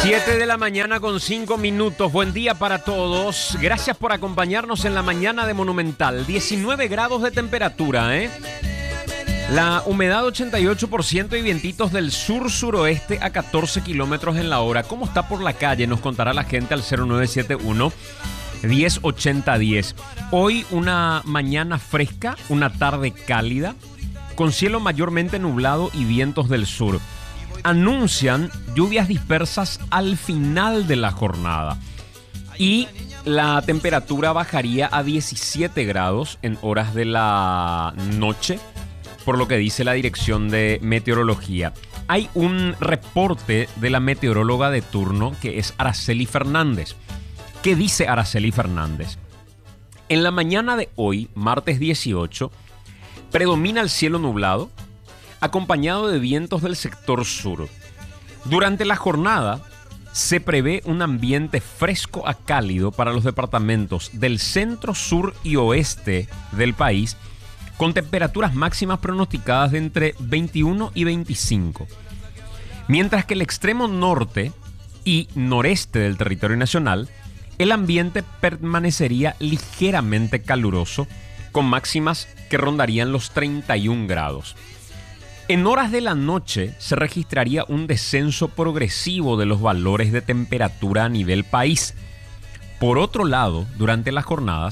7 de la mañana con 5 minutos. Buen día para todos. Gracias por acompañarnos en la mañana de Monumental. 19 grados de temperatura, ¿eh? La humedad 88% y vientitos del sur-suroeste a 14 kilómetros en la hora. ¿Cómo está por la calle? Nos contará la gente al 0971 108010. Hoy una mañana fresca, una tarde cálida, con cielo mayormente nublado y vientos del sur. Anuncian lluvias dispersas al final de la jornada y la temperatura bajaría a 17 grados en horas de la noche, por lo que dice la Dirección de Meteorología. Hay un reporte de la meteoróloga de turno, que es Araceli Fernández. ¿Qué dice Araceli Fernández? En la mañana de hoy, martes 18, predomina el cielo nublado, acompañado de vientos del sector sur. Durante la jornada se prevé un ambiente fresco a cálido para los departamentos del centro, sur y oeste del país, con temperaturas máximas pronosticadas de entre 21 y 25. Mientras que el extremo norte y noreste del territorio nacional, el ambiente permanecería ligeramente caluroso, con máximas que rondarían los 31 grados. En horas de la noche se registraría un descenso progresivo de los valores de temperatura a nivel país. Por otro lado, durante la jornada,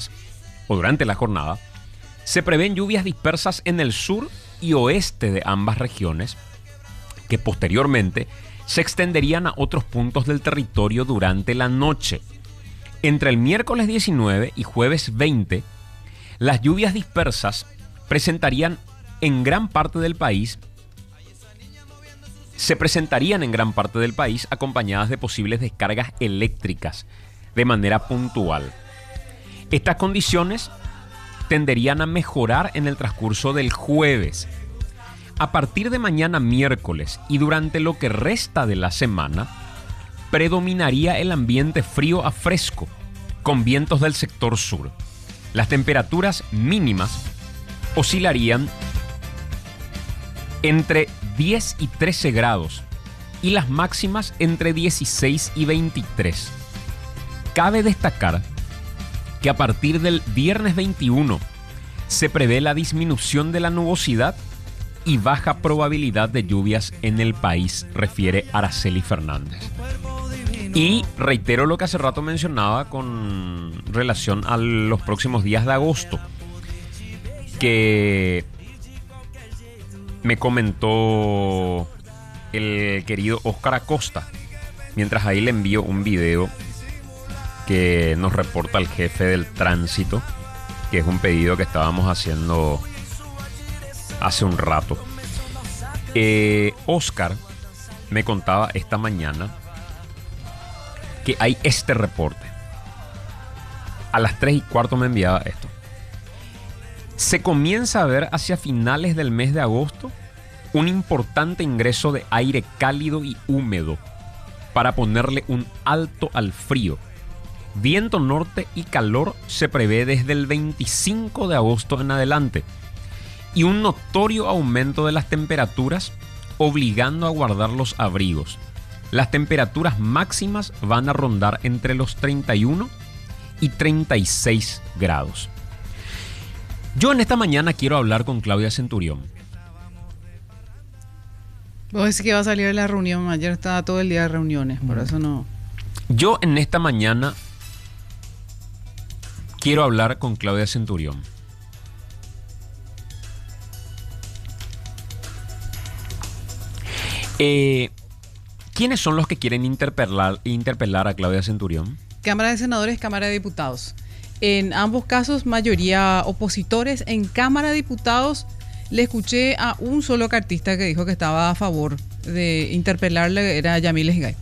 se prevén lluvias dispersas en el sur y oeste de ambas regiones, que posteriormente se extenderían a otros puntos del territorio durante la noche. Entre el miércoles 19 y jueves 20, las lluvias dispersas se presentarían en gran parte del país acompañadas de posibles descargas eléctricas de manera puntual. Estas condiciones tenderían a mejorar en el transcurso del jueves. A partir de mañana miércoles y durante lo que resta de la semana, predominaría el ambiente frío a fresco, con vientos del sector sur. Las temperaturas mínimas oscilarían entre 10 y 13 grados y las máximas entre 16 y 23. Cabe destacar que a partir del viernes 21 se prevé la disminución de la nubosidad y baja probabilidad de lluvias en el país, refiere Araceli Fernández. Y reitero lo que hace rato mencionaba con relación a los próximos días de agosto, que me comentó el querido Óscar Acosta, mientras ahí le envío un video que nos reporta el jefe del tránsito, que es un pedido que estábamos haciendo hace un rato. Óscar me contaba esta mañana que hay este reporte. A las 3:15 me enviaba esto. Se comienza a ver hacia finales del mes de agosto un importante ingreso de aire cálido y húmedo para ponerle un alto al frío. Viento norte y calor se prevé desde el 25 de agosto en adelante y un notorio aumento de las temperaturas, obligando a guardar los abrigos. Las temperaturas máximas van a rondar entre los 31 y 36 grados. Yo en esta mañana quiero hablar con Claudia Centurión. Vos decís que va a salir de la reunión. Ayer estaba todo el día de reuniones, por eso no. Yo en esta mañana quiero hablar con Claudia Centurión. ¿Quiénes son los que quieren interpelar a Claudia Centurión? Cámara de Senadores, Cámara de Diputados. En ambos casos, mayoría opositores. En Cámara de Diputados, le escuché a un solo cartista que dijo que estaba a favor de interpelarle, era Yamil Esgay.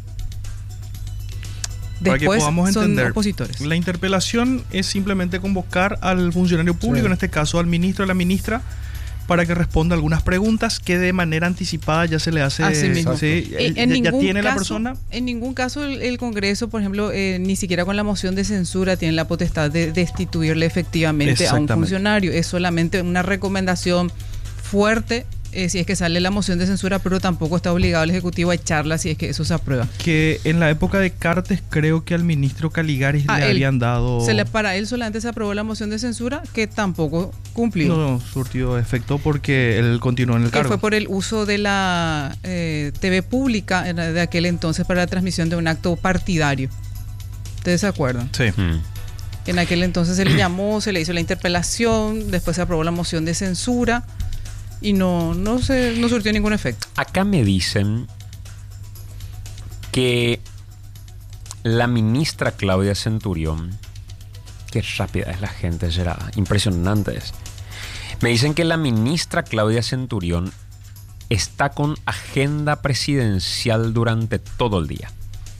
Para que podamos entender, son opositores. La interpelación es simplemente convocar al funcionario público, en este caso al ministro o la ministra, para que responda algunas preguntas que de manera anticipada ya se le hace. Así mismo. ¿Sí? ¿Ya tiene caso, la persona? En ningún caso el Congreso, por ejemplo, ni siquiera con la moción de censura tiene la potestad de destituirle efectivamente a un funcionario. Es solamente una recomendación fuerte si es que sale la moción de censura, pero tampoco está obligado el Ejecutivo a echarla si es que eso se aprueba. Que en la época de Cartes creo que al ministro Caligaris le habían dado... Para él solamente se aprobó la moción de censura, que tampoco cumplió. No surtió efecto porque él continuó en el cargo. Que fue por el uso de la TV pública de aquel entonces para la transmisión de un acto partidario. ¿Ustedes se acuerdan? Sí. En aquel entonces se le llamó, se le hizo la interpelación, después se aprobó la moción de censura y no surtió ningún efecto. Acá me dicen que la ministra Claudia Centurión, qué rápida es la gente, será impresionante es. Me dicen que la ministra Claudia Centurión está con agenda presidencial durante todo el día.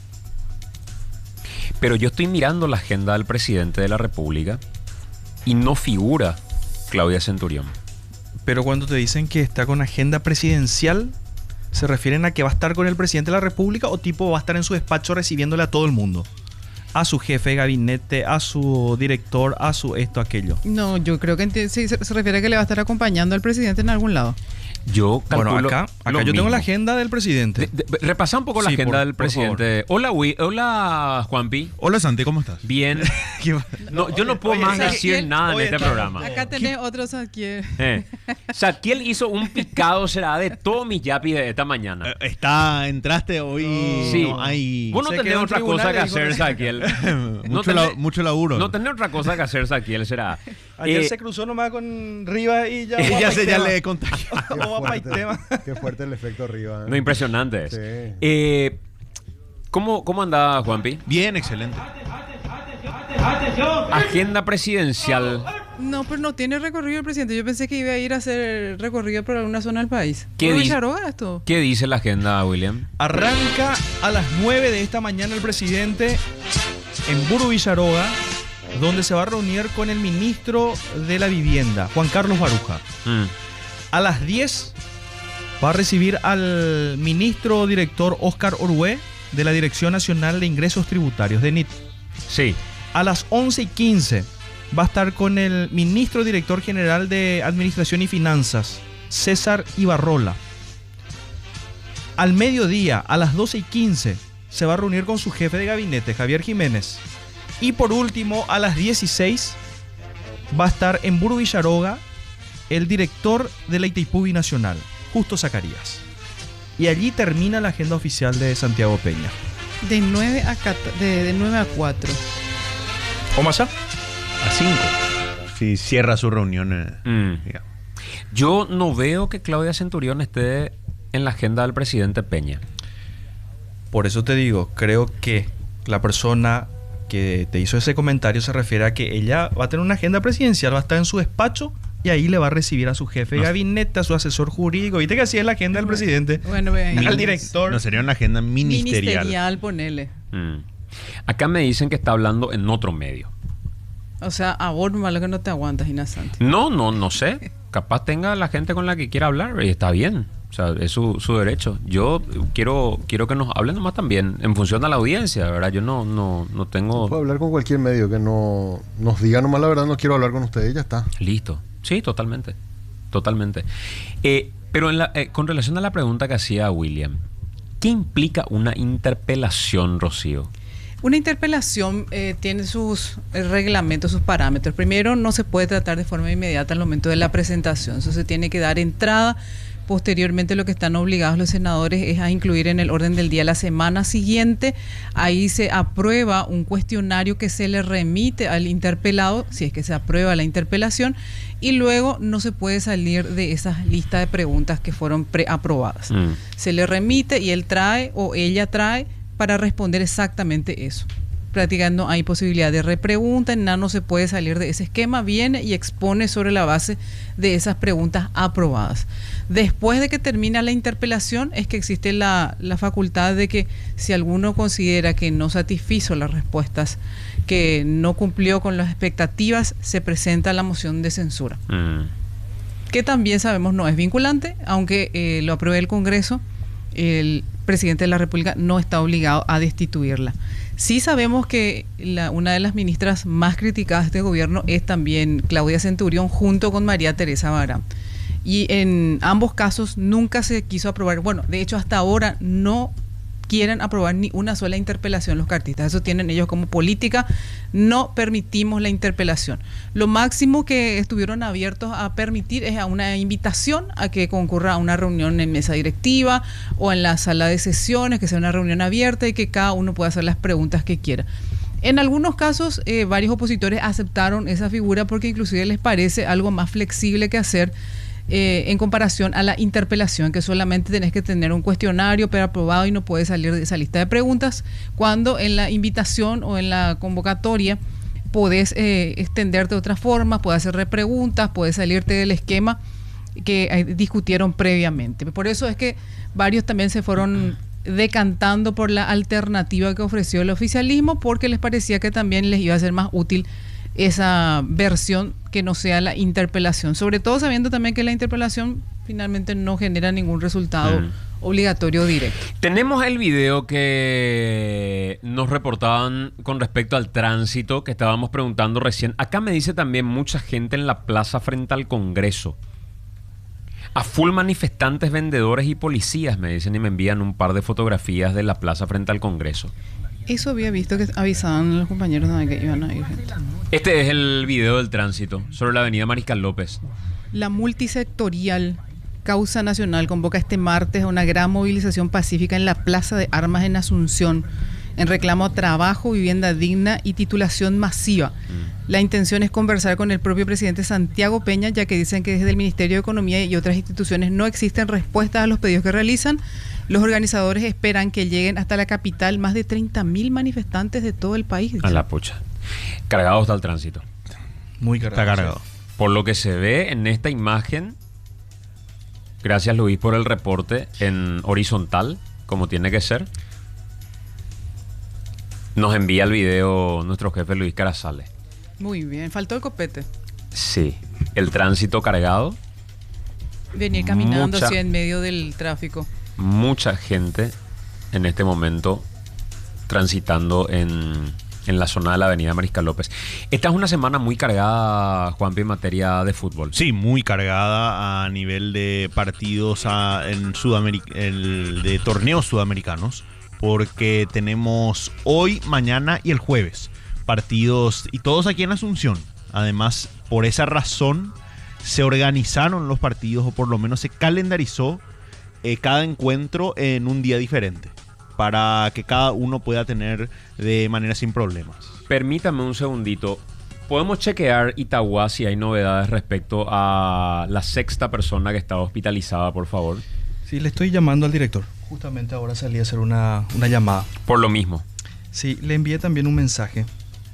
Pero yo estoy mirando la agenda del presidente de la República y no figura Claudia Centurión. Pero cuando te dicen que está con agenda presidencial, ¿se refieren a que va a estar con el presidente de la República o tipo va a estar en su despacho recibiéndole a todo el mundo? A su jefe de gabinete, a su director, a su esto, aquello. No, yo creo que sí, se refiere a que le va a estar acompañando al presidente en algún lado. Yo calculo. Bueno, acá yo tengo la agenda del presidente. Repasa un poco la agenda del presidente. Hola, Juanpi. Hola, Santi, ¿cómo estás? Bien. No, yo no puedo más decir nada en este programa. Acá tenés otro Saquiel. Saquiel hizo un picado, será de todo mi yapi de esta mañana. Entraste hoy. Sí. No hay... Vos no tenés otra cosa que hacer, Saquiel. mucho laburo. No tenés otra cosa que hacer, Saquiel, será. Ayer se cruzó nomás con Rivas y ya... ya le contagió. Qué fuerte el efecto arriba. No, impresionante. Sí. ¿Cómo anda, Juanpi? Bien, excelente. Agenda presidencial. No, pero no tiene recorrido el presidente. Yo pensé que iba a ir a hacer recorrido por alguna zona del país. ¿Qué dice? Esto? ¿Qué dice la agenda, William? Arranca a las 9 de esta mañana el presidente en Buru Villaroga, donde se va a reunir con el ministro de la Vivienda, Juan Carlos Baruja. A las 10 va a recibir al ministro director Óscar Orué de la Dirección Nacional de Ingresos Tributarios, de NIT. Sí. A las 11:15 va a estar con el ministro director general de Administración y Finanzas, César Ibarrola. Al mediodía, a las 12:15, se va a reunir con su jefe de gabinete, Javier Jiménez. Y por último, a las 16, va a estar en Buru Villaroga el director de la Itaipú Binacional, Justo Zacarías. Y allí termina la agenda oficial de Santiago Peña. De 9 a 4. ¿O más allá? A 5. Si cierra su reunión. Yo no veo que Claudia Centurión esté en la agenda del presidente Peña. Por eso te digo, creo que la persona que te hizo ese comentario se refiere a que ella va a tener una agenda presidencial, va a estar en su despacho y ahí le va a recibir a su jefe de gabinete, a su asesor jurídico. ¿Viste que así es la agenda del presidente? Bueno, al director. No, sería una agenda ministerial. Ministerial, ponele. Acá me dicen que está hablando en otro medio. O sea, a vos malo que no te aguantas, Inasanti. No sé. Capaz tenga la gente con la que quiera hablar y está bien. O sea, es su derecho. Yo quiero que nos hablen nomás también, en función de la audiencia, ¿verdad? Yo no tengo... Puedo hablar con cualquier medio que no nos diga nomás la verdad, no quiero hablar con ustedes y ya está. Listo. Sí, totalmente. Pero con relación a la pregunta que hacía William, ¿qué implica una interpelación, Rocío? Una interpelación tiene sus reglamentos, sus parámetros. Primero, no se puede tratar de forma inmediata al momento de la presentación. Eso se tiene que dar entrada. Posteriormente, lo que están obligados los senadores es a incluir en el orden del día la semana siguiente. Ahí se aprueba un cuestionario que se le remite al interpelado, si es que se aprueba la interpelación, y luego no se puede salir de esa lista de preguntas que fueron preaprobadas. Se le remite y él trae o ella trae para responder exactamente eso. Prácticamente no hay posibilidad de repregunta, nada, no se puede salir de ese esquema, viene y expone sobre la base de esas preguntas aprobadas. Después de que termina la interpelación es que existe la facultad de que si alguno considera que no satisfizo las respuestas, que no cumplió con las expectativas, se presenta la moción de censura. Que también sabemos no es vinculante, aunque lo apruebe el Congreso, el presidente de la República no está obligado a destituirla. Sí sabemos que una de las ministras más criticadas de este gobierno es también Claudia Centurión, junto con María Teresa Barán. Y en ambos casos nunca se quiso aprobar. Bueno, de hecho hasta ahora no quieren aprobar ni una sola interpelación los cartistas. Eso tienen ellos como política. No permitimos la interpelación. Lo máximo que estuvieron abiertos a permitir es a una invitación a que concurra a una reunión en mesa directiva o en la sala de sesiones, que sea una reunión abierta y que cada uno pueda hacer las preguntas que quiera. En algunos casos, varios opositores aceptaron esa figura porque inclusive les parece algo más flexible que hacer en comparación a la interpelación, que solamente tenés que tener un cuestionario preaprobado y no puedes salir de esa lista de preguntas, cuando en la invitación o en la convocatoria podés extenderte de otra forma, puedes hacer repreguntas, puedes salirte del esquema que discutieron previamente. Por eso es que varios también se fueron decantando por la alternativa que ofreció el oficialismo, porque les parecía que también les iba a ser más útil esa versión que no sea la interpelación, sobre todo sabiendo también que la interpelación finalmente no genera ningún resultado obligatorio directo. Tenemos el video que nos reportaban con respecto al tránsito, que estábamos preguntando recién. Acá me dice también mucha gente en la plaza frente al Congreso. A full manifestantes, vendedores y policías, me dicen, y me envían un par de fotografías de la plaza frente al Congreso. Eso había visto que avisaban los compañeros de que iban a ir gente. Este es el video del tránsito sobre la avenida Mariscal López. La multisectorial Causa Nacional convoca este martes a una gran movilización pacífica en la Plaza de Armas en Asunción, en reclamo a trabajo, vivienda digna y titulación masiva. La intención es conversar con el propio presidente Santiago Peña, ya que dicen que desde el Ministerio de Economía y otras instituciones no existen respuestas a los pedidos que realizan. Los organizadores esperan que lleguen hasta la capital más de 30.000 manifestantes de todo el país. A la pucha. Cargado está el tránsito. Muy cargado. Está cargado. Por lo que se ve en esta imagen, gracias Luis por el reporte en horizontal, como tiene que ser. Nos envía el video nuestro jefe Luis Carazales. Muy bien, faltó el copete. Sí, el tránsito cargado. Venir caminando así en medio del tráfico. Mucha gente en este momento transitando en la zona de la avenida Mariscal López. Esta es una semana muy cargada, Juanpi, en materia de fútbol. Sí, muy cargada a nivel de partidos de torneos sudamericanos, porque tenemos hoy, mañana y el jueves partidos, y todos aquí en Asunción. Además, por esa razón se organizaron los partidos, o por lo menos se calendarizó cada encuentro en un día diferente, para que cada uno pueda tener de manera sin problemas. Permítame un segundito. ¿Podemos chequear Itagua si hay novedades respecto a la sexta persona que estaba hospitalizada, por favor? Sí, le estoy llamando al director. Justamente ahora salí a hacer una llamada. Por lo mismo. Sí, le envié también un mensaje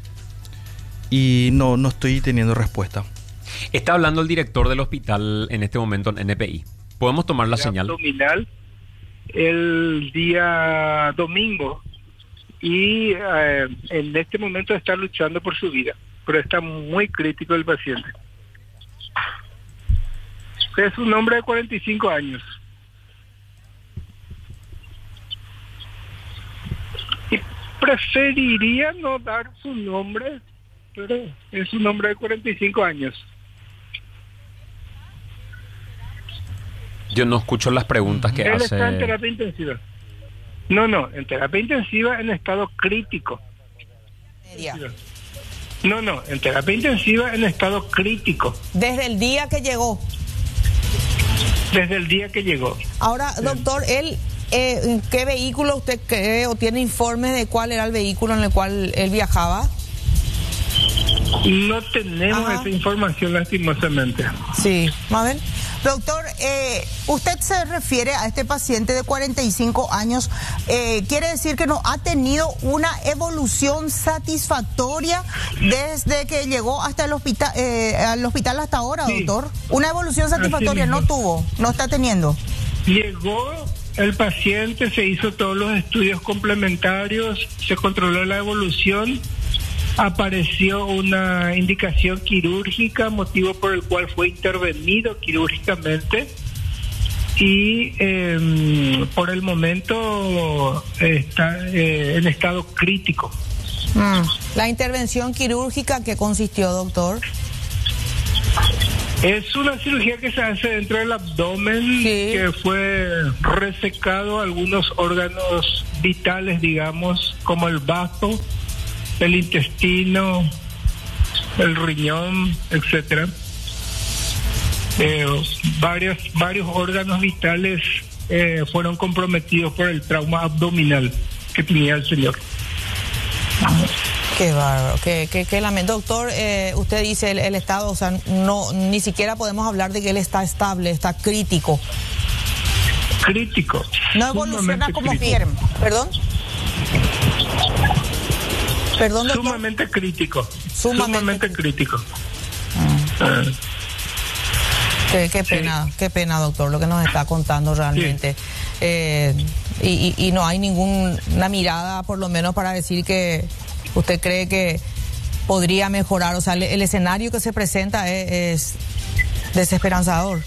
y no estoy teniendo respuesta. Está hablando el director del hospital en este momento en NPI. ¿Podemos tomar la señal? Abdominal el día domingo y en este momento está luchando por su vida, pero está muy crítico el paciente. Es un hombre de 45 años. Y preferiría no dar su nombre, pero es un hombre de 45 años. Yo no escucho las preguntas que Él hace. está en terapia intensiva. No, en terapia intensiva en estado crítico. No, en terapia intensiva en estado crítico. Desde el día que llegó. Desde el día que llegó. Ahora, doctor, él, ¿qué vehículo usted cree o tiene informes de cuál era el vehículo en el cual él viajaba? No tenemos esa información, lastimosamente. Sí, a ver. Doctor, usted se refiere a este paciente de 45 años, quiere decir que no ha tenido una evolución satisfactoria desde que llegó hasta el hospital, al hospital hasta ahora, sí. Doctor. Una evolución satisfactoria no tuvo, no está teniendo. Llegó el paciente, se hizo todos los estudios complementarios, se controló la evolución. Apareció una indicación quirúrgica, motivo por el cual fue intervenido quirúrgicamente y por el momento está en estado crítico. La intervención quirúrgica, ¿qué consistió, doctor? Es una cirugía que se hace dentro del abdomen, Sí. que fue resecado algunos órganos vitales, digamos, como el bazo, el intestino, el riñón, etcétera. Varios órganos vitales fueron comprometidos por el trauma abdominal que tenía el señor. Qué bárbaro, qué lamento. Doctor, usted dice el estado, o sea, no, ni siquiera podemos hablar de que él está estable, está crítico. Crítico. No evoluciona sumamente como crítico. quieren. ¿Perdón? Perdón, doctor. Sumamente crítico. Sumamente Sumamente crítico. Qué pena, doctor, lo que nos está contando realmente. Y no hay ninguna mirada, por lo menos, para decir que usted cree que podría mejorar. O sea, el escenario que se presenta es desesperanzador.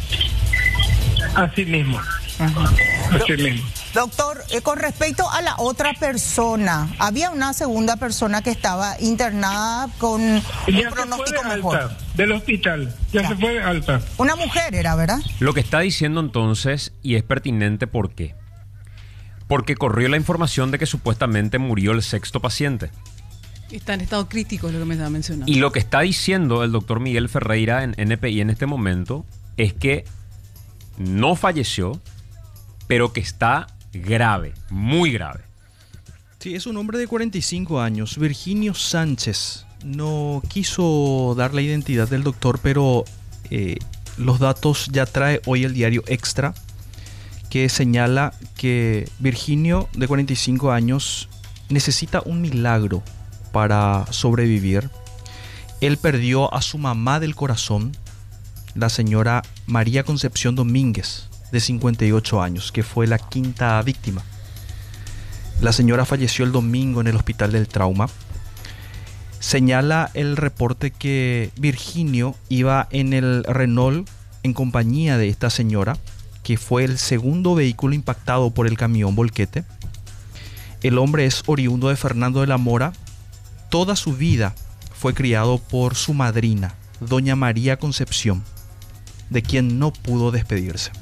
Así mismo. Así mismo. Doctor, con respecto a la otra persona, había una segunda persona que estaba internada con un Ya pronóstico se fue de mejor. alta del hospital. Ya Ya. se fue de alta. Una mujer era, ¿verdad? Lo que está diciendo entonces, y es pertinente, ¿por qué? Porque corrió la información de que supuestamente murió el sexto paciente. Está en estado crítico, es lo que me estaba mencionando. Y lo que está diciendo el doctor Miguel Ferreira en NPI en este momento es que no falleció, pero que está grave, muy grave. Sí, es un hombre de 45 años, Virginio Sánchez. No quiso dar la identidad del doctor, pero los datos ya trae hoy el diario Extra, que señala que Virginio, de 45 años, necesita un milagro para sobrevivir. Él perdió a su mamá del corazón, la señora María Concepción Domínguez, de 58 años, que fue la quinta víctima. La señora falleció el domingo en el Hospital del Trauma. Señala el reporte que Virginio iba en el Renault en compañía de esta señora, que fue el segundo vehículo impactado por el camión volquete. El hombre es oriundo de Fernando de la Mora. Toda su vida fue criado por su madrina, doña María Concepción, de quien no pudo despedirse.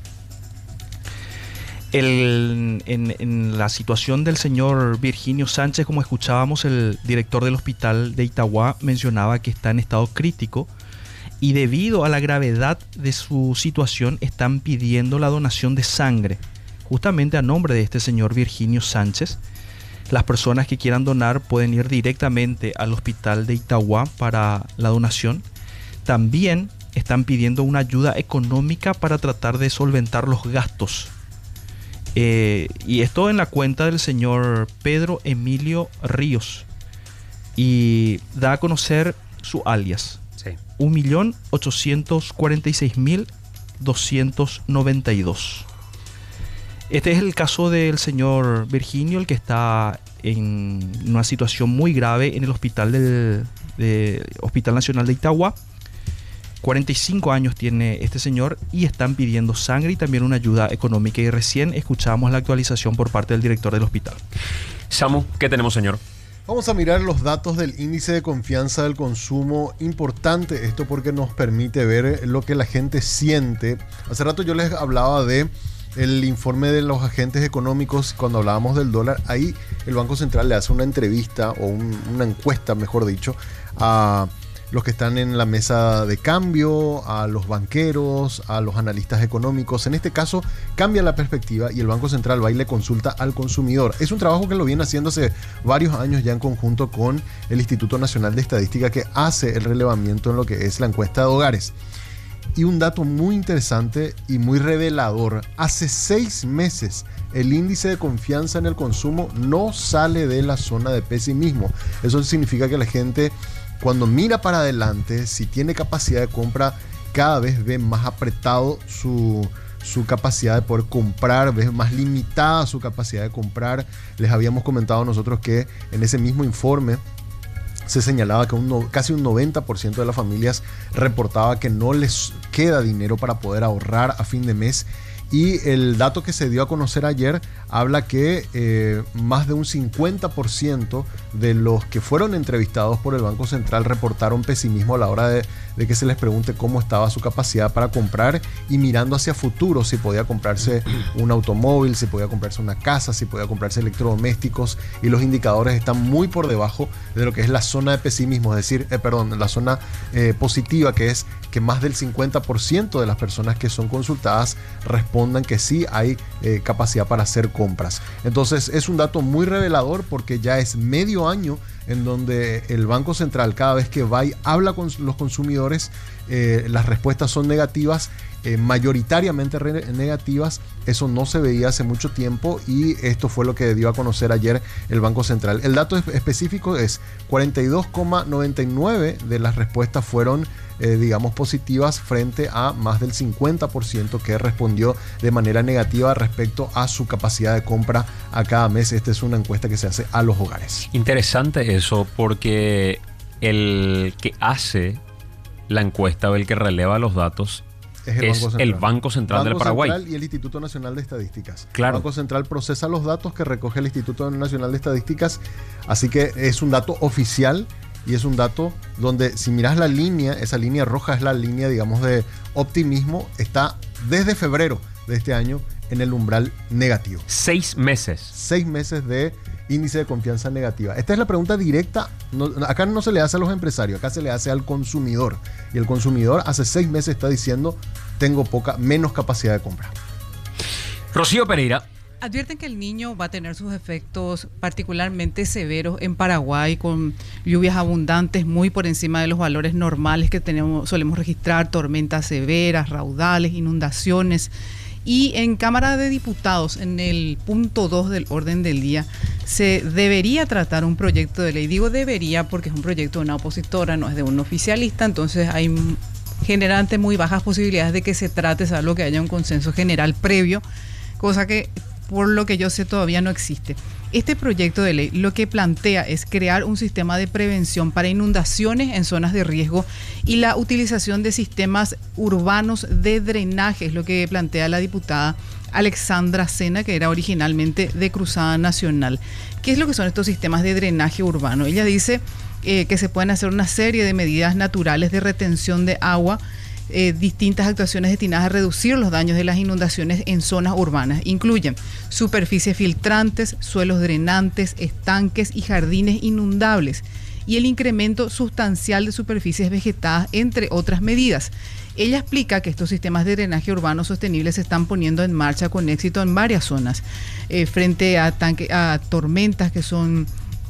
En la situación del señor Virginio Sánchez, como escuchábamos, el director del hospital de Itagua mencionaba que está en estado crítico y debido a la gravedad de su situación están pidiendo la donación de sangre, justamente a nombre de este señor Virginio Sánchez. Las personas que quieran donar pueden ir directamente al hospital de Itagua para la donación. También están pidiendo una ayuda económica para tratar de solventar los gastos. Y esto en la cuenta del señor Pedro Emilio Ríos. Y da a conocer su alias. Sí. 1.846.292. Este es el caso del señor Virginio, el que está en una situación muy grave en el hospital Hospital Nacional de Itagua. 45 años tiene este señor y están pidiendo sangre y también una ayuda económica. Y recién escuchamos la actualización por parte del director del hospital. Samu, ¿qué tenemos, señor? Vamos a mirar los datos del índice de confianza del consumo. Importante esto porque nos permite ver lo que la gente siente. Hace rato yo les hablaba de el informe de los agentes económicos cuando hablábamos del dólar. Ahí el Banco Central le hace una entrevista o una encuesta, mejor dicho, a los que están en la mesa de cambio, a los banqueros, a los analistas económicos. En este caso cambia la perspectiva y el Banco Central va y le consulta al consumidor. Es un trabajo que lo viene haciendo hace varios años ya en conjunto con el Instituto Nacional de Estadística, que hace el relevamiento en lo que es la encuesta de hogares. Y un dato muy interesante y muy revelador: hace 6 meses el índice de confianza en el consumo no sale de la zona de pesimismo. Eso significa que la gente, cuando mira para adelante, si tiene capacidad de compra, cada vez ve más apretado su capacidad de poder comprar, ve más limitada su capacidad de comprar. Les habíamos comentado nosotros que en ese mismo informe se señalaba que casi un 90% de las familias reportaba que no les queda dinero para poder ahorrar a fin de mes. Y el dato que se dio a conocer ayer habla que más de un 50% de los que fueron entrevistados por el Banco Central reportaron pesimismo a la hora de que se les pregunte cómo estaba su capacidad para comprar, y mirando hacia futuro, si podía comprarse un automóvil, si podía comprarse una casa, si podía comprarse electrodomésticos, y los indicadores están muy por debajo de lo que es la zona de pesimismo, es decir, la zona positiva, que es que más del 50% de las personas que son consultadas respondan que sí hay capacidad para hacer compras. Entonces es un dato muy revelador, porque ya es medio año en donde el Banco Central, cada vez que va y habla con los consumidores, las respuestas son negativas, mayoritariamente negativas. Eso no se veía hace mucho tiempo, y esto fue lo que dio a conocer ayer el Banco Central. El dato específico es 42,99% de las respuestas fueron positivas, frente a más del 50% que respondió de manera negativa respecto a su capacidad de compra a cada mes. Esta es una encuesta que se hace a los hogares. Interesante eso, porque el que hace la encuesta o el que releva los datos es el Banco Central del Paraguay. Central y el Instituto Nacional de Estadísticas. Claro. El Banco Central procesa los datos que recoge el Instituto Nacional de Estadísticas, así que es un dato oficial. Y es un dato donde, si miras la línea, esa línea roja es la línea, de optimismo, está desde febrero de este año en el umbral negativo. 6 meses. 6 meses de índice de confianza negativa. Esta es la pregunta directa. Acá no se le hace a los empresarios, acá se le hace al consumidor. Y el consumidor hace 6 meses está diciendo: tengo menos capacidad de compra. Rocío Pereira. Advierten que el niño va a tener sus efectos particularmente severos en Paraguay, con lluvias abundantes muy por encima de los valores normales que solemos registrar, tormentas severas, raudales, inundaciones. Y en Cámara de Diputados, en el punto 2 del orden del día, se debería tratar un proyecto de ley. Digo debería porque es un proyecto de una opositora, no es de un oficialista, entonces hay generalmente muy bajas posibilidades de que se trate, salvo que haya un consenso general previo, cosa que, por lo que yo sé, todavía no existe. Este proyecto de ley lo que plantea es crear un sistema de prevención para inundaciones en zonas de riesgo y la utilización de sistemas urbanos de drenaje, es lo que plantea la diputada Alexandra Sena, que era originalmente de Cruzada Nacional. ¿Qué es lo que son estos sistemas de drenaje urbano? Ella dice que se pueden hacer una serie de medidas naturales de retención de agua, distintas actuaciones destinadas a reducir los daños de las inundaciones en zonas urbanas. Incluyen superficies filtrantes, suelos drenantes, estanques y jardines inundables, y el incremento sustancial de superficies vegetadas, entre otras medidas. Ella explica que estos sistemas de drenaje urbano sostenible se están poniendo en marcha con éxito en varias zonas, frente a tormentas que son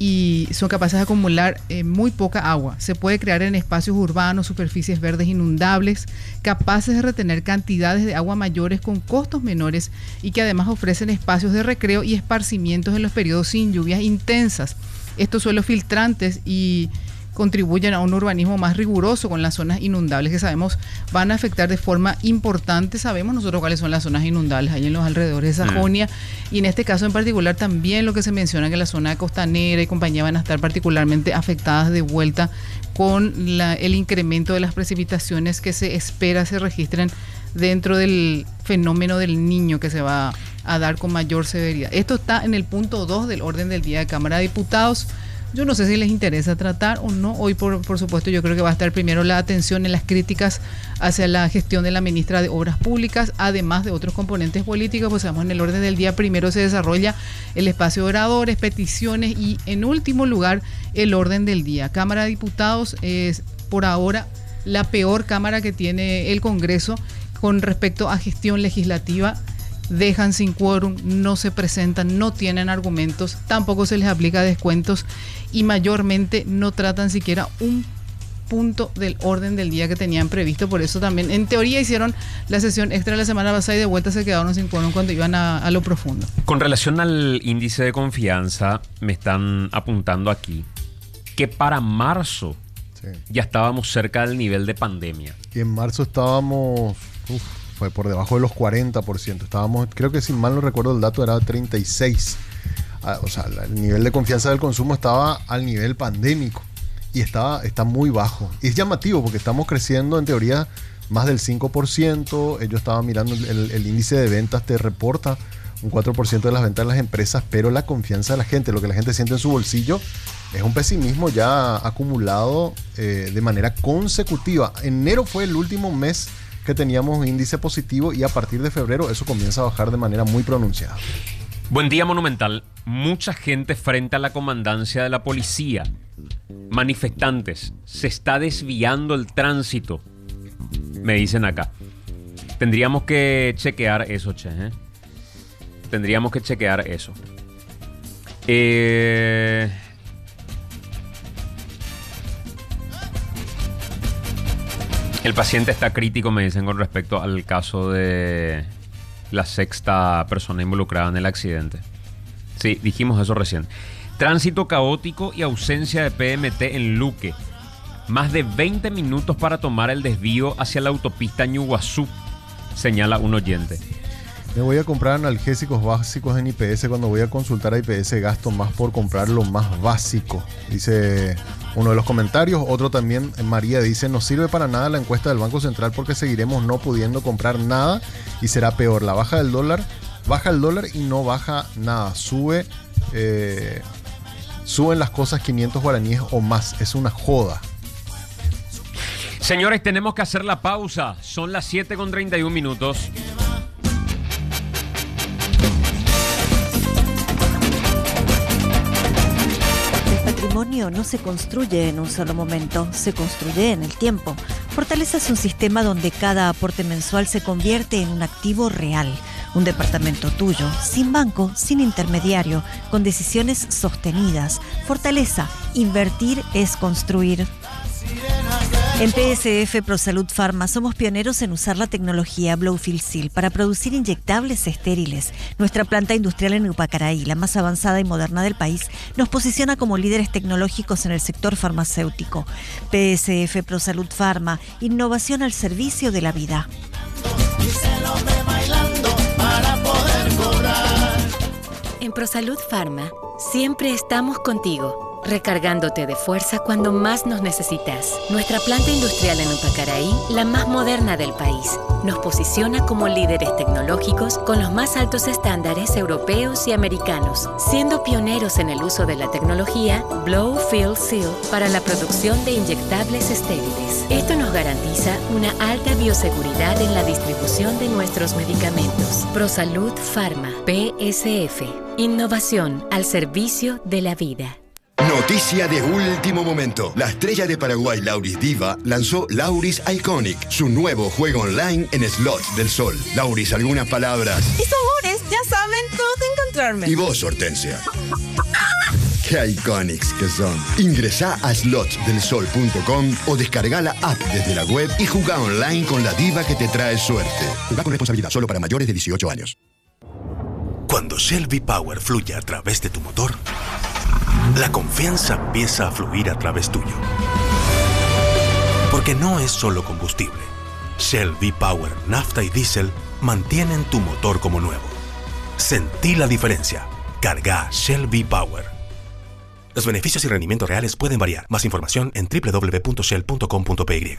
capaces de acumular muy poca agua. Se puede crear en espacios urbanos superficies verdes inundables, capaces de retener cantidades de agua mayores con costos menores, y que además ofrecen espacios de recreo y esparcimientos en los periodos sin lluvias intensas. Estos suelos filtrantes y contribuyen a un urbanismo más riguroso con las zonas inundables, que sabemos van a afectar de forma importante. Sabemos nosotros cuáles son las zonas inundables ahí en los alrededores de Sajonia, y en este caso en particular también lo que se menciona, que la zona costanera y compañía van a estar particularmente afectadas de vuelta con el incremento de las precipitaciones que se espera se registren dentro del fenómeno del Niño, que se va a dar con mayor severidad. Esto está en el punto 2 del orden del día de Cámara de Diputados. Yo no sé si les interesa tratar o no. Hoy, por supuesto, yo creo que va a estar primero la atención en las críticas hacia la gestión de la ministra de Obras Públicas, además de otros componentes políticos. Pues sabemos, en el orden del día primero se desarrolla el espacio de oradores, peticiones, y en último lugar el orden del día. Cámara de Diputados es por ahora la peor cámara que tiene el Congreso con respecto a gestión legislativa. Dejan sin quórum, no se presentan, no tienen argumentos, tampoco se les aplica descuentos, y mayormente no tratan siquiera un punto del orden del día que tenían previsto. Por eso también, en teoría, hicieron la sesión extra la semana pasada y de vuelta se quedaron sin quórum cuando iban a lo profundo. Con relación al índice de confianza, me están apuntando aquí que para marzo ya estábamos cerca del nivel de pandemia. Y en marzo estábamos... fue por debajo de los 40%. Estábamos, creo que si mal no recuerdo el dato, era 36%. O sea, el nivel de confianza del consumo estaba al nivel pandémico y está muy bajo. Y es llamativo porque estamos creciendo en teoría más del 5%. Ellos estaban mirando el índice de ventas, te reporta un 4% de las ventas de las empresas, pero la confianza de la gente, lo que la gente siente en su bolsillo, es un pesimismo ya acumulado de manera consecutiva. Enero fue el último mes que teníamos índice positivo y a partir de febrero eso comienza a bajar de manera muy pronunciada. Buen día, Monumental. Mucha gente frente a la comandancia de la policía. Manifestantes. Se está desviando el tránsito, me dicen acá. Tendríamos que chequear eso, che, ¿eh? Tendríamos que chequear eso. El paciente está crítico, me dicen, con respecto al caso de la sexta persona involucrada en el accidente. Sí, dijimos eso recién. Tránsito caótico y ausencia de PMT en Luque. Más de 20 minutos para tomar el desvío hacia la autopista Ñuguazú, señala un oyente. Me voy a comprar analgésicos básicos en IPS. Cuando voy a consultar a IPS gasto más por comprar lo más básico, dice uno de los comentarios. Otro también, María, dice: no sirve para nada la encuesta del Banco Central porque seguiremos no pudiendo comprar nada y será peor. La baja del dólar, baja el dólar y no baja nada. Suben las cosas 500 guaraníes o más. Es una joda. Señores, tenemos que hacer la pausa. Son las 7:31. El patrimonio no se construye en un solo momento, se construye en el tiempo. Fortaleza es un sistema donde cada aporte mensual se convierte en un activo real. Un departamento tuyo, sin banco, sin intermediario, con decisiones sostenidas. Fortaleza, invertir es construir. En PSF ProSalud Pharma somos pioneros en usar la tecnología Blowfield Seal para producir inyectables estériles. Nuestra planta industrial en Upacaraí, la más avanzada y moderna del país, nos posiciona como líderes tecnológicos en el sector farmacéutico. PSF ProSalud Pharma, innovación al servicio de la vida. En ProSalud Pharma, siempre estamos contigo, recargándote de fuerza cuando más nos necesitas. Nuestra planta industrial en Upacaraí, la más moderna del país, nos posiciona como líderes tecnológicos con los más altos estándares europeos y americanos, siendo pioneros en el uso de la tecnología Blow-Fill Seal para la producción de inyectables estériles. Esto nos garantiza una alta bioseguridad en la distribución de nuestros medicamentos. ProSalud Pharma, PSF. Innovación al servicio de la vida. Noticia de último momento. La estrella de Paraguay, Lauris Diva, lanzó Lauris Iconic, su nuevo juego online en slots del sol. Lauris, algunas palabras. Mis amores, ya saben dónde encontrarme. Y vos, Hortensia. ¡Qué iconics que son! Ingresá a slotsdelsol.com o descarga la app desde la web y jugá online con la diva que te trae suerte. Jugá con responsabilidad, solo para mayores de 18 años. Cuando Shell V-Power fluye a través de tu motor, la confianza empieza a fluir a través tuyo. Porque no es solo combustible. Shell V-Power, nafta y diésel mantienen tu motor como nuevo. Sentí la diferencia. Carga Shell V-Power. Los beneficios y rendimientos reales pueden variar. Más información en www.shell.com.py.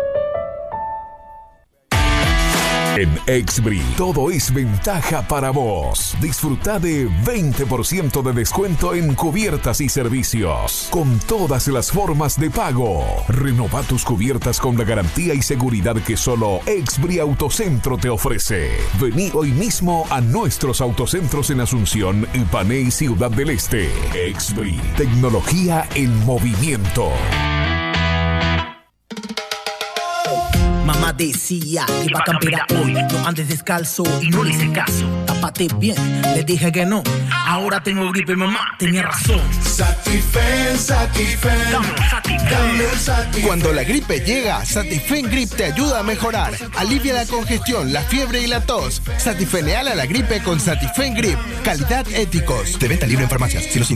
En Exbri, todo es ventaja para vos. Disfruta de 20% de descuento en cubiertas y servicios, con todas las formas de pago. Renova tus cubiertas con la garantía y seguridad que solo Exbri Autocentro te ofrece. Vení hoy mismo a nuestros autocentros en Asunción, Ipané y Ciudad del Este. Exbri, tecnología en movimiento. Mamá decía que iba a campear hoy. No andes descalzo y no le hice caso. Tápate bien, le dije que no. Ahora tengo gripe, mamá, tenía razón. Satifen, Satifen. Dame un Satifen. Cuando la gripe llega, Satifen Grip te ayuda a mejorar. Alivia la congestión, la fiebre y la tos. Satifeneala la gripe con Satifen Grip. Calidad Éticos. De venta libre en farmacias. Si los